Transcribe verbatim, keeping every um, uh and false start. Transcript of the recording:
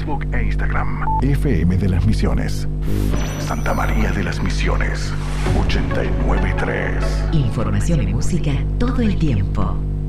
Facebook e Instagram. F M de las Misiones. Santa María de las Misiones. ochenta y nueve punto tres. Información y música todo el tiempo.